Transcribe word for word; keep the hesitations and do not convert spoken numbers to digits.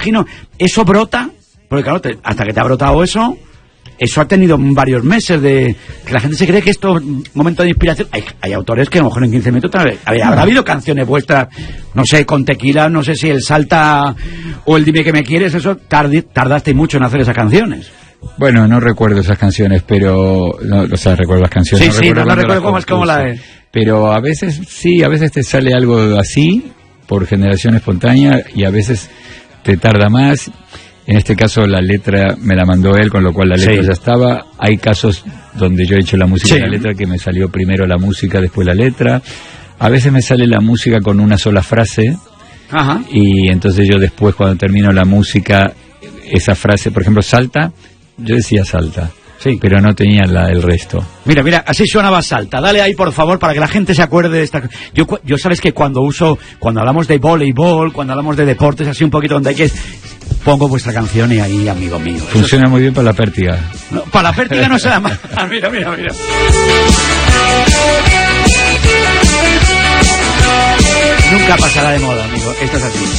imagino, eso brota, porque claro, te, hasta que te ha brotado eso, eso ha tenido varios meses de que la gente se cree que esto es un momento de inspiración. Hay, hay autores que a lo mejor en quince minutos a ver, habrá no. habido canciones vuestras, no sé, con Tequila, no sé si el Salta o el Dime que me quieres, eso tardi, tardasteis mucho en hacer esas canciones. Bueno, no recuerdo esas canciones, pero no, o sea, recuerdo las canciones. Sí, no sí, recuerdo no, no recuerdo cómo es como la de. Pero a veces sí, a veces te sale algo así por generación espontánea y a veces te tarda más. En este caso la letra me la mandó él, con lo cual la letra sí. ya estaba. Hay casos donde yo he hecho la música sí. y la letra que me salió primero la música, después la letra. A veces me sale la música con una sola frase. Ajá. Y entonces yo después, cuando termino la música, esa frase, por ejemplo, Salta, yo decía Salta. Sí. Pero no tenía la, el resto. Mira, mira, así sonaba Salta. Dale ahí, por favor, para que la gente se acuerde de esta. Yo, yo sabes que cuando uso, cuando hablamos de voleibol, cuando hablamos de deportes, así un poquito donde hay que, pongo vuestra canción y ahí, amigo mío. Funciona es... muy bien para la pértiga. No, para la pértiga no se da más. Mira, mira, mira. Nunca pasará de moda, amigo. Esto es así.